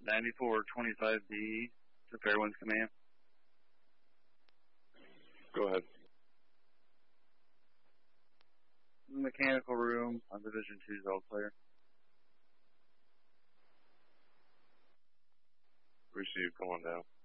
9425B to Fairwinds Command. Go ahead. Mechanical room on Division 2's all clear. Received, come on down.